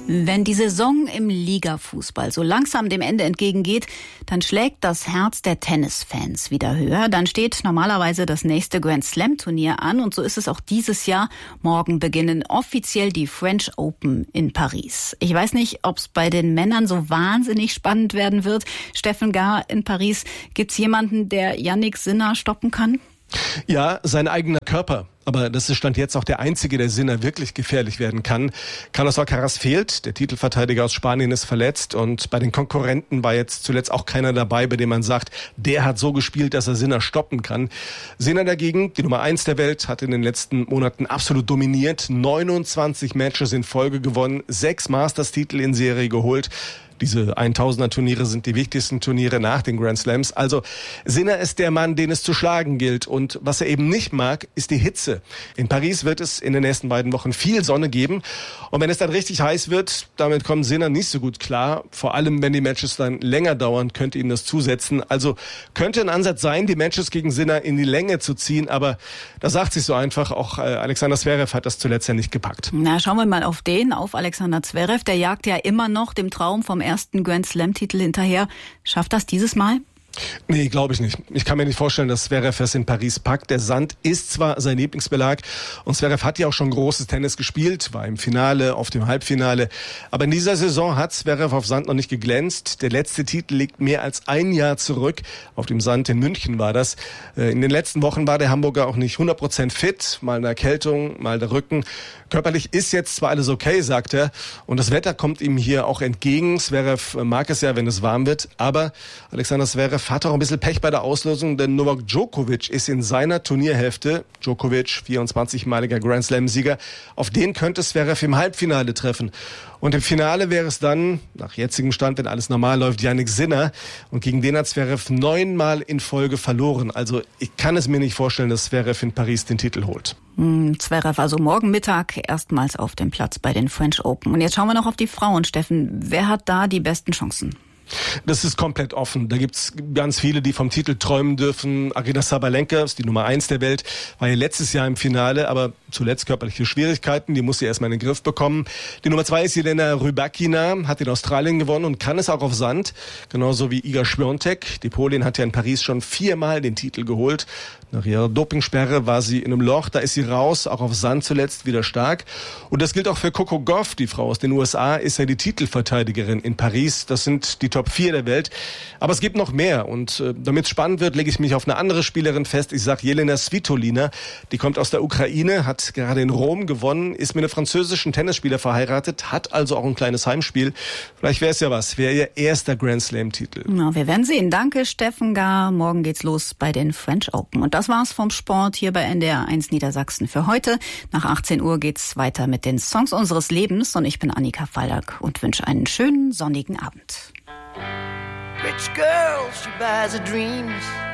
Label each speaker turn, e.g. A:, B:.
A: Wenn die Saison im Ligafußball so langsam dem Ende entgegengeht, dann schlägt das Herz der Tennisfans wieder höher. Dann steht normalerweise das nächste Grand Slam Turnier an und so ist es auch dieses Jahr. Morgen beginnen offiziell die French Open in Paris. Ich weiß nicht, ob es bei den Männern so wahnsinnig spannend werden wird. Steffen Gar in Paris, gibt's jemanden, der Jannik Sinner stoppen kann?
B: Ja, sein eigener Körper. Aber das ist Stand jetzt auch der einzige, der Sinner wirklich gefährlich werden kann. Carlos Alcaraz fehlt, der Titelverteidiger aus Spanien ist verletzt und bei den Konkurrenten war jetzt zuletzt auch keiner dabei, bei dem man sagt, der hat so gespielt, dass er Sinner stoppen kann. Sinner dagegen, die Nummer 1 der Welt, hat in den letzten Monaten absolut dominiert, 29 Matches in Folge gewonnen, 6 Masters-Titel in Serie geholt. Diese 1000er-Turniere sind die wichtigsten Turniere nach den Grand Slams. Also Sinner ist der Mann, den es zu schlagen gilt. Und was er eben nicht mag, ist die Hitze. In Paris wird es in den nächsten beiden Wochen viel Sonne geben. Und wenn es dann richtig heiß wird, damit kommen Sinner nicht so gut klar. Vor allem, wenn die Matches dann länger dauern, könnte ihm das zusetzen. Also könnte ein Ansatz sein, die Matches gegen Sinner in die Länge zu ziehen. Aber das sagt sich so einfach. Auch Alexander Zverev hat das zuletzt ja nicht gepackt.
A: Na, schauen wir mal auf Alexander Zverev. Der jagt ja immer noch dem Traum vom ersten Grand Slam-Titel hinterher. Schafft das dieses Mal?
B: Nee, glaube ich nicht. Ich kann mir nicht vorstellen, dass Zverev es in Paris packt. Der Sand ist zwar sein Lieblingsbelag und Zverev hat ja auch schon großes Tennis gespielt, war im Finale, auf dem Halbfinale. Aber in dieser Saison hat Zverev auf Sand noch nicht geglänzt. Der letzte Titel liegt mehr als ein Jahr zurück. Auf dem Sand in München war das. In den letzten Wochen war der Hamburger auch nicht 100% fit. Mal eine Erkältung, mal der Rücken. Körperlich ist jetzt zwar alles okay, sagt er. Und das Wetter kommt ihm hier auch entgegen. Zverev mag es ja, wenn es warm wird. Aber Alexander Zverev hat auch ein bisschen Pech bei der Auslosung, denn Novak Djokovic ist in seiner Turnierhälfte. Djokovic, 24-maliger Grand Slam-Sieger. Auf den könnte Zverev im Halbfinale treffen. Und im Finale wäre es dann, nach jetzigem Stand, wenn alles normal läuft, Jannik Sinner. Und gegen den hat Zverev 9-mal in Folge verloren. Also ich kann es mir nicht vorstellen, dass Zverev in Paris den Titel holt.
A: Zverev also morgen Mittag erstmals auf dem Platz bei den French Open. Und jetzt schauen wir noch auf die Frauen, Steffen. Wer hat da die besten Chancen?
B: Das ist komplett offen. Da gibt's ganz viele, die vom Titel träumen dürfen. Aryna Sabalenka ist die Nummer 1 der Welt, war ja letztes Jahr im Finale, aber zuletzt körperliche Schwierigkeiten, die muss sie erstmal in den Griff bekommen. Die Nummer 2 ist Jelena Rybakina, hat in Australien gewonnen und kann es auch auf Sand, genauso wie Iga Świątek. Die Polin hat ja in Paris schon 4-mal den Titel geholt. Nach ihrer Dopingsperre war sie in einem Loch, da ist sie raus, auch auf Sand zuletzt wieder stark. Und das gilt auch für Coco Gauff, die Frau aus den USA, ist ja die Titelverteidigerin in Paris. Das sind die Top 4 der Welt. Aber es gibt noch mehr und damit es spannend wird, lege ich mich auf eine andere Spielerin fest. Ich sage Jelena Svitolina, die kommt aus der Ukraine, hat gerade in Rom gewonnen, ist mit einem französischen Tennisspieler verheiratet, hat also auch ein kleines Heimspiel. Vielleicht wäre es ja was, wäre ihr erster Grand Slam-Titel.
A: Na, wir werden sehen. Danke, Steffen Gar. Morgen geht's los bei den French Open. Und das war's vom Sport hier bei NDR 1 Niedersachsen für heute. Nach 18 Uhr geht's weiter mit den Songs unseres Lebens und ich bin Annika Fallack und wünsche einen schönen sonnigen Abend.
C: Rich girl, she buys her dreams.